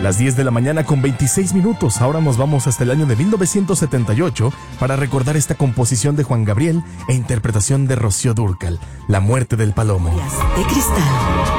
Las 10 de la mañana con 26 minutos. Ahora nos vamos hasta el año de 1978 para recordar esta composición de Juan Gabriel e interpretación de Rocío Dúrcal, La muerte del palomo. De cristal.